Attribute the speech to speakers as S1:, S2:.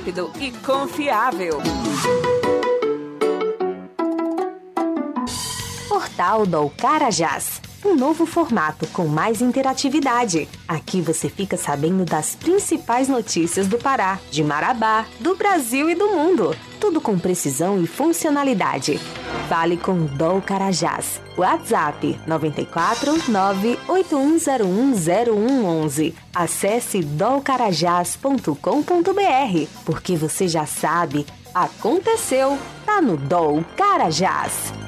S1: rápido e confiável.
S2: Portal do Carajás. Um novo formato com mais interatividade. Aqui você fica sabendo das principais notícias do Pará, de Marabá, do Brasil e do mundo. Tudo com precisão e funcionalidade. Fale com Dol Carajás. WhatsApp 94 981010111. Acesse dolcarajás.com.br. Porque você já sabe, aconteceu, tá no Dol Carajás.